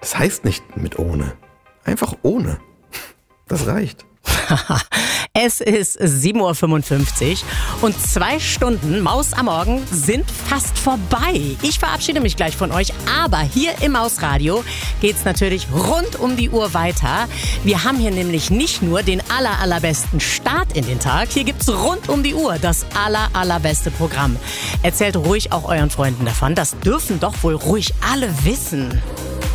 Das heißt nicht mit ohne. Einfach ohne. Das reicht. Es ist 7.55 Uhr und 2 Stunden Maus am Morgen sind fast vorbei. Ich verabschiede mich gleich von euch, aber hier im Mausradio geht's natürlich rund um die Uhr weiter. Wir haben hier nämlich nicht nur den allerbesten Start in den Tag, hier gibt's rund um die Uhr das allerbeste Programm. Erzählt ruhig auch euren Freunden davon, das dürfen doch wohl ruhig alle wissen.